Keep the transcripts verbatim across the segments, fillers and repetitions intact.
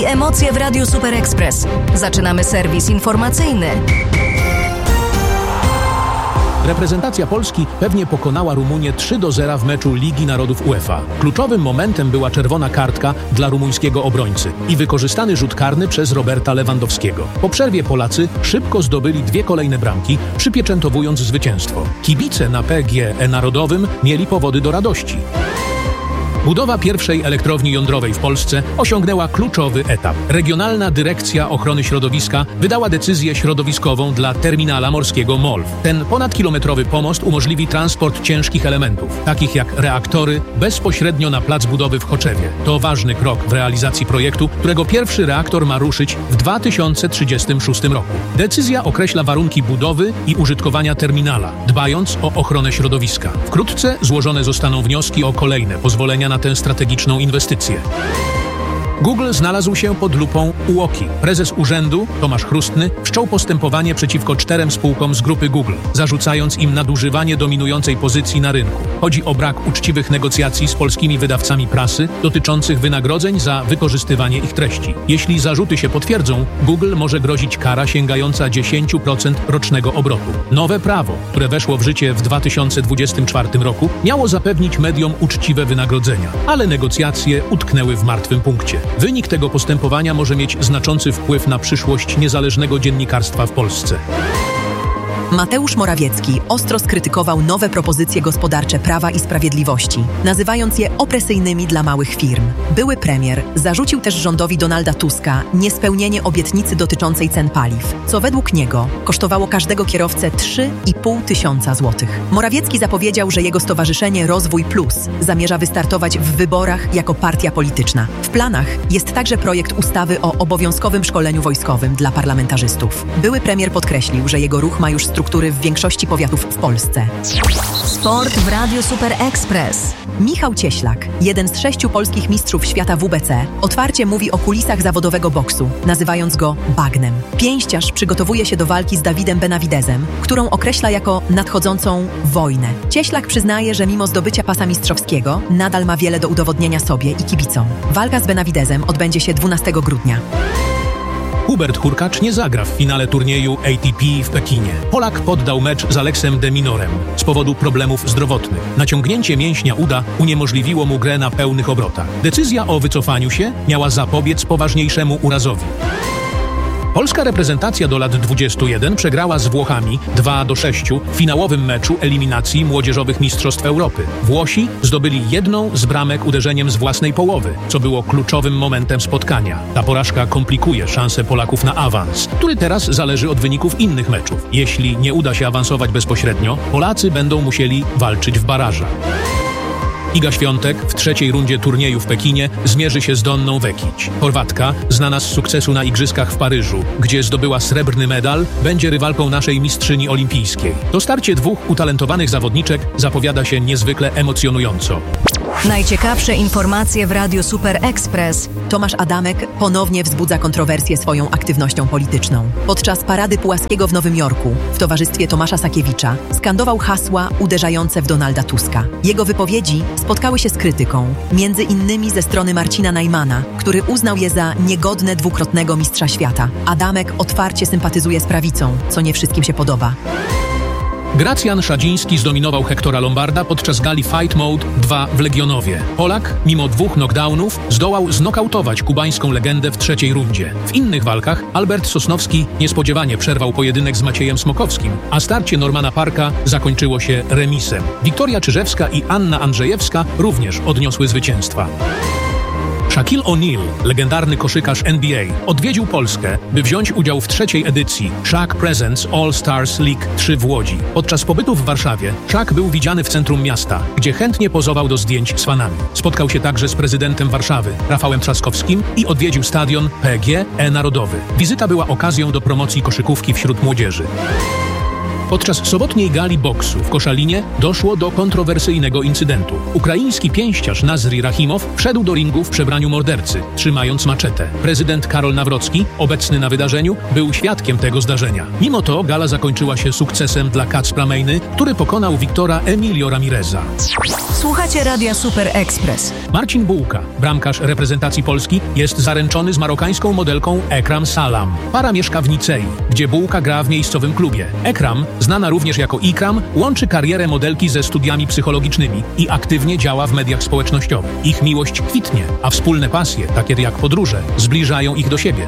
i emocje w Radiu Super Express. Zaczynamy serwis informacyjny. Reprezentacja Polski pewnie pokonała Rumunię trzy do zera w meczu Ligi Narodów UEFA. Kluczowym momentem była czerwona kartka dla rumuńskiego obrońcy i wykorzystany rzut karny przez Roberta Lewandowskiego. Po przerwie Polacy szybko zdobyli dwie kolejne bramki, przypieczętowując zwycięstwo. Kibice na P G E Narodowym mieli powody do radości. Budowa pierwszej elektrowni jądrowej w Polsce osiągnęła kluczowy etap. Regionalna Dyrekcja Ochrony Środowiska wydała decyzję środowiskową dla terminala morskiego MOLW. Ten ponadkilometrowy pomost umożliwi transport ciężkich elementów, takich jak reaktory, bezpośrednio na plac budowy w Choczewie. To ważny krok w realizacji projektu, którego pierwszy reaktor ma ruszyć w dwa tysiące trzydziestym szóstym roku. Decyzja określa warunki budowy i użytkowania terminala, dbając o ochronę środowiska. Wkrótce złożone zostaną wnioski o kolejne pozwolenia na tę strategiczną inwestycję. Google znalazł się pod lupą U O K I. Prezes urzędu, Tomasz Chrustny, wszczął postępowanie przeciwko czterem spółkom z grupy Google, zarzucając im nadużywanie dominującej pozycji na rynku. Chodzi o brak uczciwych negocjacji z polskimi wydawcami prasy dotyczących wynagrodzeń za wykorzystywanie ich treści. Jeśli zarzuty się potwierdzą, Google może grozić kara sięgająca dziesięć procent rocznego obrotu. Nowe prawo, które weszło w życie w dwa tysiące dwudziestym czwartym roku, miało zapewnić mediom uczciwe wynagrodzenia, ale negocjacje utknęły w martwym punkcie. Wynik tego postępowania może mieć znaczący wpływ na przyszłość niezależnego dziennikarstwa w Polsce. Mateusz Morawiecki ostro skrytykował nowe propozycje gospodarcze Prawa i Sprawiedliwości, nazywając je opresyjnymi dla małych firm. Były premier zarzucił też rządowi Donalda Tuska niespełnienie obietnicy dotyczącej cen paliw, co według niego kosztowało każdego kierowcę trzy i pół tysiąca złotych. Morawiecki zapowiedział, że jego stowarzyszenie Rozwój Plus zamierza wystartować w wyborach jako partia polityczna. W planach jest także projekt ustawy o obowiązkowym szkoleniu wojskowym dla parlamentarzystów. Były premier podkreślił, że jego ruch ma już strukturę w większości powiatów w Polsce. Sport w Radiu Super Express. Michał Cieślak, jeden z sześciu polskich mistrzów świata W B C, otwarcie mówi o kulisach zawodowego boksu, nazywając go bagnem. Pięściarz przygotowuje się do walki z Davidem Benavidezem, którą określa jako nadchodzącą wojnę. Cieślak przyznaje, że mimo zdobycia pasa mistrzowskiego, nadal ma wiele do udowodnienia sobie i kibicom. Walka z Benavidezem odbędzie się dwunastego grudnia. Hubert Hurkacz nie zagra w finale turnieju A T P w Pekinie. Polak poddał mecz z Aleksem de Minorem z powodu problemów zdrowotnych. Naciągnięcie mięśnia uda uniemożliwiło mu grę na pełnych obrotach. Decyzja o wycofaniu się miała zapobiec poważniejszemu urazowi. Polska reprezentacja do lat dwudziestu jeden przegrała z Włochami dwa do sześciu w finałowym meczu eliminacji młodzieżowych mistrzostw Europy. Włosi zdobyli jedną z bramek uderzeniem z własnej połowy, co było kluczowym momentem spotkania. Ta porażka komplikuje szanse Polaków na awans, który teraz zależy od wyników innych meczów. Jeśli nie uda się awansować bezpośrednio, Polacy będą musieli walczyć w barażach. Iga Świątek w trzeciej rundzie turnieju w Pekinie zmierzy się z Donną Vekić. Chorwatka, znana z sukcesu na Igrzyskach w Paryżu, gdzie zdobyła srebrny medal, będzie rywalką naszej mistrzyni olimpijskiej. To starcie dwóch utalentowanych zawodniczek zapowiada się niezwykle emocjonująco. Najciekawsze informacje w Radiu Super Express. Tomasz Adamek ponownie wzbudza kontrowersję swoją aktywnością polityczną. Podczas Parady Pułaskiego w Nowym Jorku w towarzystwie Tomasza Sakiewicza skandował hasła uderzające w Donalda Tuska. Jego wypowiedzi spotkały się z krytyką, między innymi ze strony Marcina Najmana, który uznał je za niegodne dwukrotnego mistrza świata. Adamek otwarcie sympatyzuje z prawicą, co nie wszystkim się podoba. Gracjan Szadziński zdominował Hektora Lombarda podczas gali Fight Mode dwa w Legionowie. Polak, mimo dwóch knockdownów, zdołał znokautować kubańską legendę w trzeciej rundzie. W innych walkach Albert Sosnowski niespodziewanie przerwał pojedynek z Maciejem Smokowskim, a starcie Normana Parka zakończyło się remisem. Wiktoria Czyżewska i Anna Andrzejewska również odniosły zwycięstwa. Shaquille O'Neal, legendarny koszykarz N B A, odwiedził Polskę, by wziąć udział w trzeciej edycji Shaq Presents All Stars League trzy w Łodzi. Podczas pobytu w Warszawie Shaq był widziany w centrum miasta, gdzie chętnie pozował do zdjęć z fanami. Spotkał się także z prezydentem Warszawy, Rafałem Trzaskowskim, i odwiedził stadion P G E Narodowy. Wizyta była okazją do promocji koszykówki wśród młodzieży. Podczas sobotniej gali boksu w Koszalinie doszło do kontrowersyjnego incydentu. Ukraiński pięściarz Nazri Rachimow wszedł do ringu w przebraniu mordercy, trzymając maczetę. Prezydent Karol Nawrocki, obecny na wydarzeniu, był świadkiem tego zdarzenia. Mimo to gala zakończyła się sukcesem dla Kacpra Mejny, który pokonał Wiktora Emilio Ramireza. Słuchacie Radia Super Express. Marcin Bułka, bramkarz reprezentacji Polski, jest zaręczony z marokańską modelką Ekram Salam. Para mieszka w Nicei, gdzie Bułka gra w miejscowym klubie. Ekram, znana również jako Ikram, łączy karierę modelki ze studiami psychologicznymi i aktywnie działa w mediach społecznościowych. Ich miłość kwitnie, a wspólne pasje, takie jak podróże, zbliżają ich do siebie.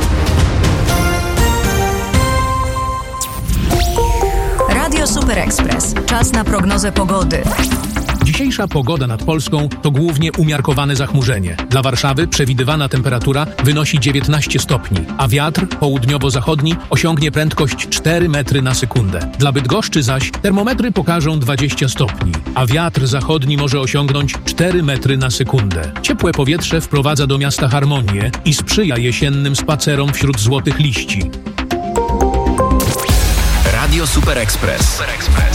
Radio Super Express. Czas na prognozę pogody. Dzisiejsza pogoda nad Polską to głównie umiarkowane zachmurzenie. Dla Warszawy przewidywana temperatura wynosi dziewiętnaście stopni, a wiatr południowo-zachodni osiągnie prędkość cztery metry na sekundę. Dla Bydgoszczy zaś termometry pokażą dwadzieścia stopni, a wiatr zachodni może osiągnąć cztery metry na sekundę. Ciepłe powietrze wprowadza do miasta harmonię i sprzyja jesiennym spacerom wśród złotych liści. Radio Super Express.